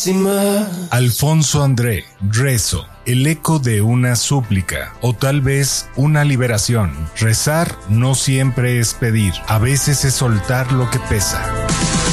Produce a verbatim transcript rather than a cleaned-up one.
Santísima. Alfonso André, rezo, el eco de una súplica o tal vez una liberación. Rezar no siempre es pedir, a veces es soltar lo que pesa.